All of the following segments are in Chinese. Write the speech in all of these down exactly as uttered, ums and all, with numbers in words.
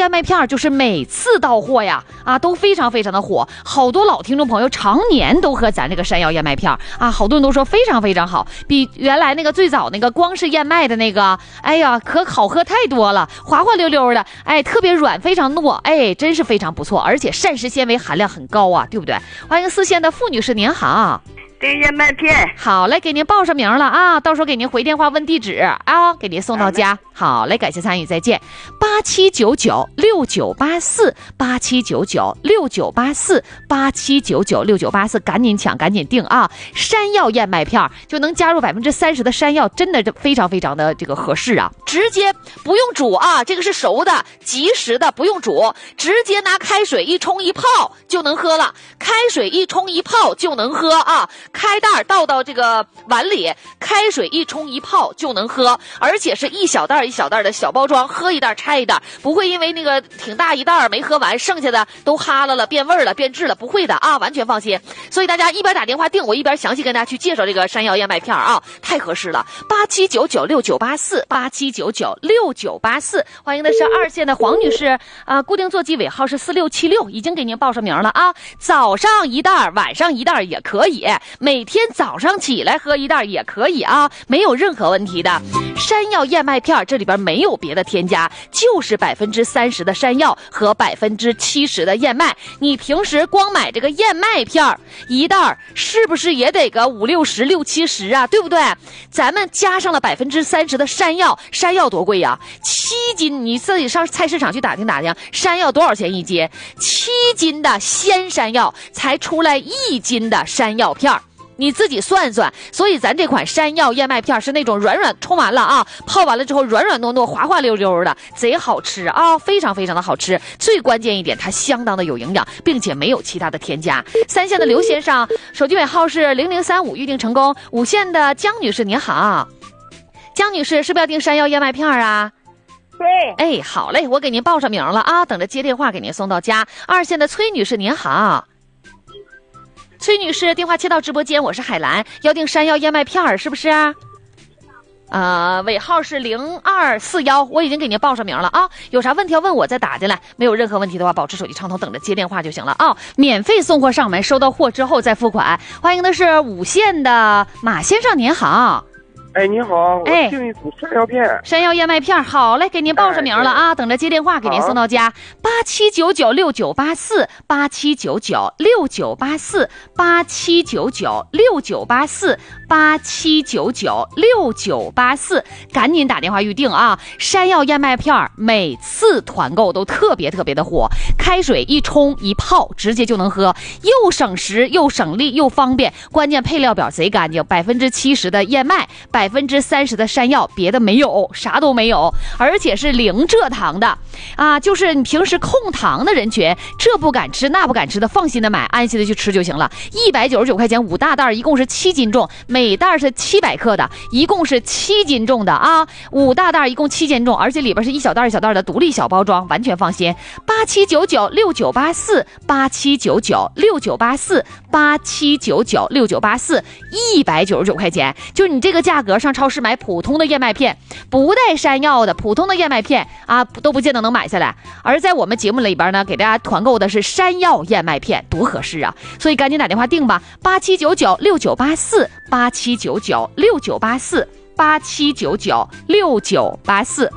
燕麦片就是每次到货呀，啊，都非常非常的火，好多老听众朋友常年都喝咱这个山药燕麦片啊，好多人都说非常非常好，比原来那个最早那个光是燕麦的那个，哎呀，可好喝太多了，滑滑溜溜的，哎，特别软，非常糯，哎，真是非常不错，而且膳食纤维含量很高啊，对不对？欢迎四线的傅女士，您好。 这燕麦片好嘞，给您报上名了啊，到时候给您回电话问地址啊，给您送到家。好嘞，感谢参与，再见。八七九九六九八四八七九九六九八四八七九九六九八四，赶紧抢，赶紧订啊！山药燕麦片就能加入百分之三十的山药，真的非常非常的这个合适啊！直接不用煮啊，这个是熟的，即食的，不用煮，直接拿开水一冲一泡就能喝了。开水一冲一泡就能喝啊！开袋倒到这个碗里，开水一冲一泡就能喝，而且是一小袋一小袋的小包装，喝一袋拆一袋，不会因为那个挺大一袋没喝完，剩下的都哈了了，变味了，变质了，不会的啊，完全放心。所以大家一边打电话订，我一边详细跟大家去介绍这个山药燕麦片啊，太合适了。八七九九六九八四八七九九六九八四，欢迎的是二线的黄女士啊，固定座机尾号是四六七六，已经给您报上名了啊。早上一袋，晚上一袋也可以。每天早上起来喝一袋也可以啊，没有任何问题的。山药燕麦片这里边没有别的添加，就是百分之三十的山药和百分之七十的燕麦。你平时光买这个燕麦片一袋，是不是也得个五六十、六七十啊？对不对？咱们加上了百分之三十的山药，山药多贵呀？七斤，你自己上菜市场去打听打听，山药多少钱一斤？七斤的鲜山药才出来一斤的山药片。你自己算算，所以咱这款山药燕麦片是那种软软，冲完了啊，泡完了之后软软糯糯、滑滑溜溜的，贼好吃啊，非常非常的好吃。最关键一点，它相当的有营养，并且没有其他的添加。三线的刘先生，手机尾号是零零三五，预定成功。五线的江女士，您好，江女士是不是要订山药燕麦片啊？ 对， 哎，好嘞，我给您报上名了啊，等着接电话给您送到家。二线的崔女士，您好。崔女士，电话切到直播间，我是海兰，要订山药燕麦片是不是？呃，尾号是零二四幺，我已经给您报上名了啊。有啥问题要问我再打进来，没有任何问题的话，保持手机畅通，等着接电话就行了啊。免费送货上门，收到货之后再付款。欢迎的是五线的马先生，您好。 哎，你好，我订一组山药片， 哎、山药燕麦片，好嘞，给您报上名了啊，哎、等着接电话给您送到家。八七九九六九八四，八七九九六九八四，八七九九六九八四，八七九九六九八四，赶紧打电话预定啊！山药燕麦片每次团购都特别特别的火，开水一冲一泡，直接就能喝，又省时又省力又方便，关键配料表贼干净，百分之七十的燕麦，百分之三十的山药，别的没有，啥都没有，而且是零蔗糖的啊！就是你平时控糖的人群，这不敢吃那不敢吃的，放心的买，安心的去吃就行了。一百九十九块钱五大袋，一共是七斤重，每袋是七百克的，一共是七斤重的啊！五大袋一共七斤重，而且里边是一小袋一小袋的独立小包装，完全放心。八七九九六九八四，八七九九六九八四，八七九九六九八四，一百九十九块钱，就是你这个价格。上超市买普通的燕麦片，不带山药的普通的燕麦片啊，都不见得能买下来。而在我们节目里边呢，给大家团购的是山药燕麦片，多合适啊！所以赶紧打电话订吧，八七九九六九八四，八七九九六九八四，八七九九六九八四。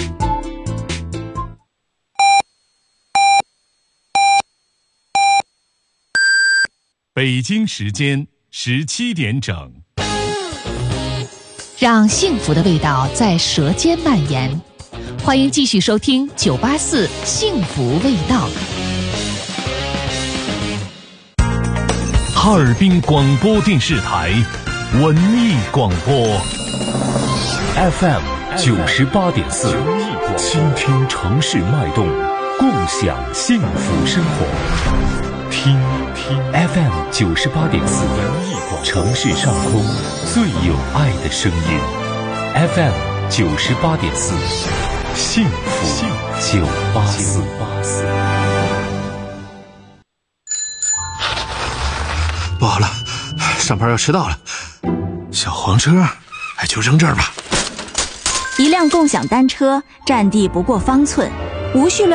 北京时间十七点整。 让幸福的味道在舌尖蔓延，欢迎继续收听九八四幸福味道。 哈尔滨广播电视台文艺广播 F M 九十八点四，倾听城市脉动，共享幸福生活。听听 F M 九十八点四，城市上空最有爱的声音。F M 九十八点四，幸福九八四。 不好了，上班要迟到了。小黄车，哎，就扔这儿吧。 一辆共享单车，占地不过方寸，无序乱